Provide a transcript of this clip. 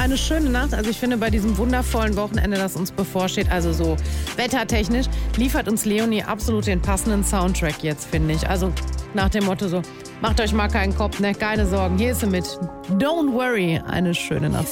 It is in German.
eine schöne Nacht. Also ich finde, bei diesem wundervollen Wochenende, das uns bevorsteht, also so wettertechnisch, liefert uns Leonie absolut den passenden Soundtrack jetzt, finde ich. Also nach dem Motto so, macht euch mal keinen Kopf, ne? Keine Sorgen, hier ist sie mit Don't Worry. Eine schöne Nacht.